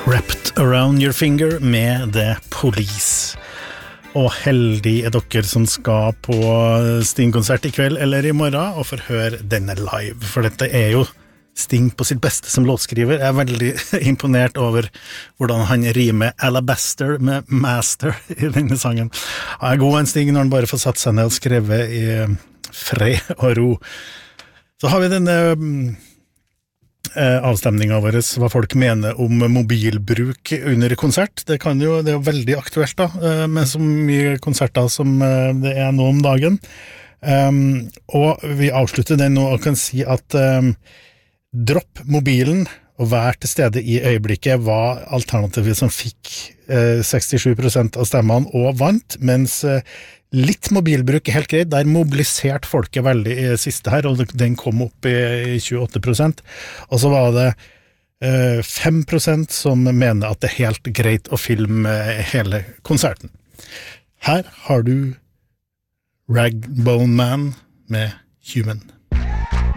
Wrapped Around Your Finger med The Police. Og heldig dere som skal på Sting-konsert I kveld eller I morgen og får høre denne live, for dette jo Sting på sitt beste som låtskriver. Jeg veldig imponert over hvordan han rimer alabaster med master I denne sangen. Han god en Sting når han bare får satt seg ned og skrive I fred og ro. Så har vi denne avstemningen vår, hva folk mener om mobilbruk under konsert. Det jo veldig aktuelt da, med så mye konserter som det nå om dagen. Og vi avslutter det nå og kan si at dropp mobilen og vær til stede I øyeblikket var alternativet som fikk 67% av stemmene og vant, mens litt mobilbruk helt greit, der mobiliserte folket veldig I siste her, og den kom opp I 28%, og så var det 5% som mener at det helt greit å filme hele konserten. Her har du Ragbone Man med Human.